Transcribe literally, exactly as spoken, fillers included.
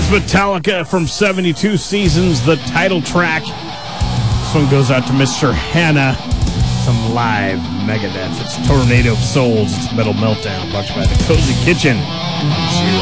That's Metallica from seventy-two Seasons, the title track. This one goes out to Mister Hannah. Some live Megadeth. It's Tornado of Souls. It's Metal Meltdown. Brought to you by the Cozy Kitchen. See you